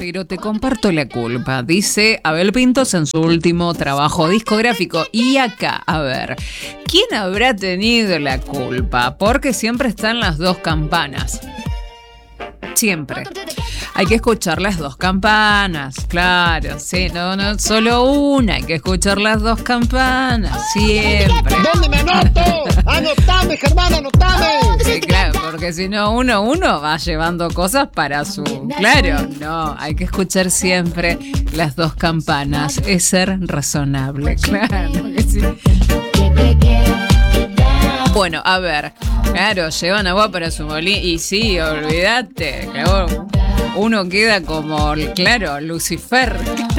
pero te comparto la culpa, dice Abel Pintos en su último trabajo discográfico. Y acá, a ver, ¿quién habrá tenido la culpa? Porque siempre están las dos campanas. Siempre. Hay que escuchar las dos campanas, claro, sí, no, solo una, hay que escuchar las dos campanas, siempre. ¿Dónde me anoto? ¡Anotame, Germán, anotame! Sí, claro, porque si no, uno va llevando cosas para su... Claro, no, hay que escuchar siempre las dos campanas, es ser razonable, claro que sí. Bueno, a ver, claro, llevan agua para su molino, y sí, olvídate, claro, uno queda como, claro, Lucifer.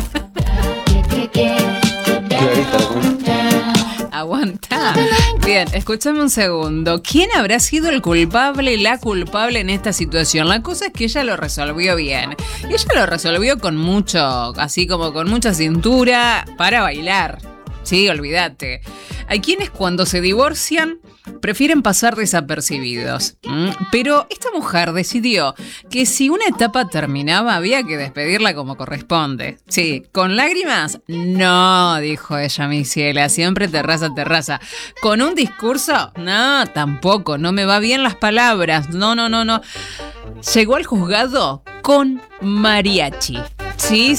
Aguanta. Bien, escúchame un segundo. ¿Quién habrá sido el culpable, la culpable en esta situación? La cosa es que ella lo resolvió bien. Y ella lo resolvió con mucho, así como con mucha cintura para bailar. Sí, olvídate. Hay quienes cuando se divorcian prefieren pasar desapercibidos. Pero esta mujer decidió que si una etapa terminaba había que despedirla como corresponde. Sí, ¿con lágrimas? No, dijo ella, mi ciela, siempre terraza. ¿Con un discurso? No, tampoco, no me va bien las palabras. No. Llegó al juzgado con mariachi. Sí.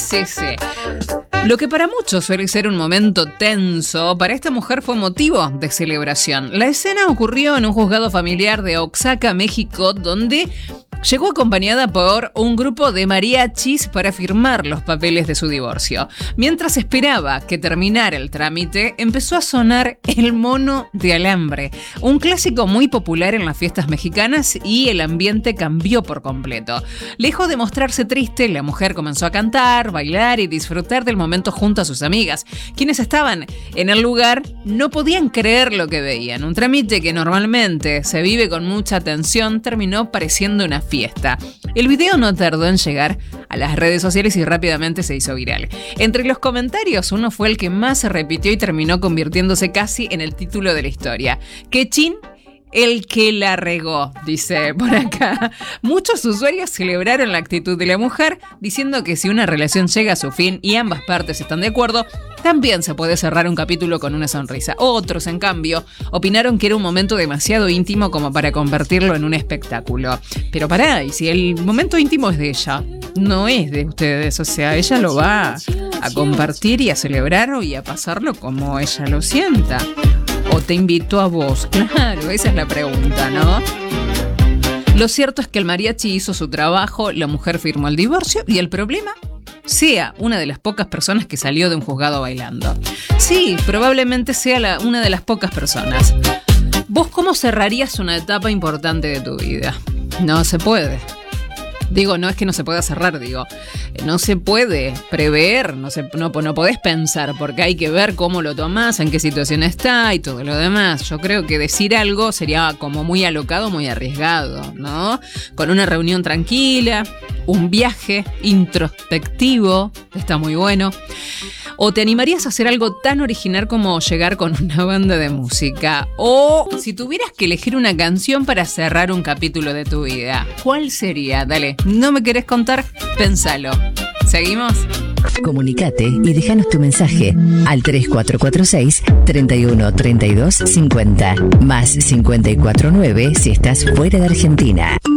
Lo que para muchos suele ser un momento tenso, para esta mujer fue motivo de celebración. La escena ocurrió en un juzgado familiar de Oaxaca, México, donde llegó acompañada por un grupo de mariachis para firmar los papeles de su divorcio. Mientras esperaba que terminara el trámite, empezó a sonar el mono de alambre, un clásico muy popular en las fiestas mexicanas, y el ambiente cambió por completo. Lejos de mostrarse triste, la mujer comenzó a cantar, bailar y disfrutar del momento junto a sus amigas. Quienes estaban en el lugar no podían creer lo que veían. Un trámite que normalmente se vive con mucha tensión terminó pareciendo una fiesta. El video no tardó en llegar a las redes sociales y rápidamente se hizo viral. Entre los comentarios, uno fue el que más se repitió y terminó convirtiéndose casi en el título de la historia. ¡Qué chin! El que la regó, dice por acá. Muchos usuarios celebraron la actitud de la mujer, diciendo que si una relación llega a su fin y ambas partes están de acuerdo, también se puede cerrar un capítulo con una sonrisa. Otros, en cambio, opinaron que era un momento demasiado íntimo como para convertirlo en un espectáculo. Pero pará, y si el momento íntimo es de ella, no es de ustedes, o sea, ella lo va a compartir y a celebrar y a pasarlo como ella lo sienta. ¿O te invitó a vos? Claro, esa es la pregunta, ¿no? Lo cierto es que el mariachi hizo su trabajo, la mujer firmó el divorcio y el problema sea una de las pocas personas que salió de un juzgado bailando. Sí, probablemente sea una de las pocas personas. ¿Vos cómo cerrarías una etapa importante de tu vida? No se puede. Digo, no es que no se pueda cerrar, no se puede prever, no podés pensar, porque hay que ver cómo lo tomás, en qué situación está y todo lo demás. Yo creo que decir algo sería como muy alocado, muy arriesgado, ¿no? Con una reunión tranquila, un viaje introspectivo, está muy bueno. ¿O te animarías a hacer algo tan original como llegar con una banda de música? O si tuvieras que elegir una canción para cerrar un capítulo de tu vida, ¿cuál sería? Dale, ¿no me querés contar? Pensalo. ¿Seguimos? Comunicate y déjanos tu mensaje al 3446 31 32 50 más 549 si estás fuera de Argentina.